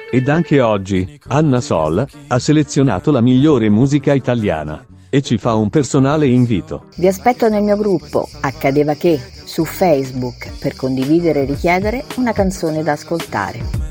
Ed anche oggi, Anna Sol ha selezionato la migliore musica italiana e ci fa un personale invito. Vi aspetto nel mio gruppo Accadeva che su Facebook per condividere e richiedere una canzone da ascoltare.